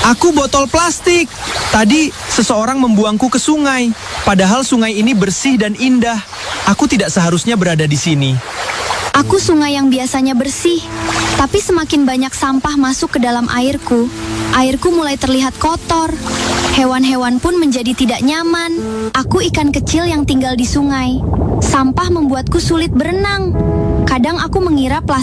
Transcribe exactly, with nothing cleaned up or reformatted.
Aku botol plastik. Tadi seseorang membuangku ke sungai. Padahal sungai ini bersih dan indah. Aku tidak seharusnya berada di sini. Aku sungai yang biasanya bersih, tapi semakin banyak sampah masuk ke dalam airku. Airku mulai terlihat kotor. Hewan-hewan pun menjadi tidak nyaman. Aku ikan kecil yang tinggal di sungai. Sampah membuatku sulit berenang. Kadang aku mengira plastik